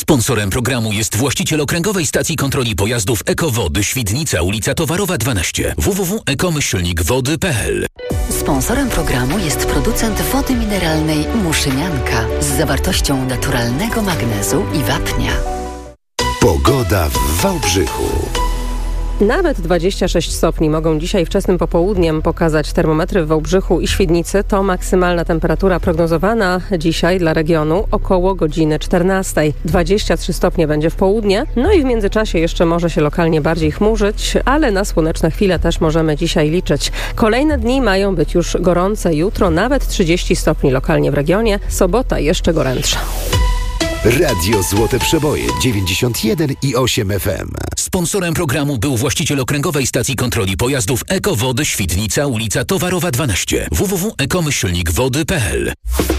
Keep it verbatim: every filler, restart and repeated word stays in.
Sponsorem programu jest właściciel okręgowej stacji kontroli pojazdów Ekowody Świdnica, ulica Towarowa dwanaście. w w w kropka eko myślnik wody kropka p l. Sponsorem programu jest producent wody mineralnej Muszymianka z zawartością naturalnego magnezu i wapnia. Pogoda w Wałbrzychu. Nawet dwadzieścia sześć stopni mogą dzisiaj wczesnym popołudniem pokazać termometry w Wałbrzychu i Świdnicy. To maksymalna temperatura prognozowana dzisiaj dla regionu około godziny czternastej. dwadzieścia trzy stopnie będzie w południe, no i w międzyczasie jeszcze może się lokalnie bardziej chmurzyć, ale na słoneczne chwile też możemy dzisiaj liczyć. Kolejne dni mają być już gorące. Jutro nawet trzydzieści stopni lokalnie w regionie. Sobota jeszcze gorętsza. Radio Złote Przeboje dziewięćdziesiąt jeden i osiem F M. Sponsorem programu był właściciel okręgowej stacji kontroli pojazdów Ekowody Świdnica, ulica Towarowa dwanaście. w w w kropka eko myślnik wody kropka p l.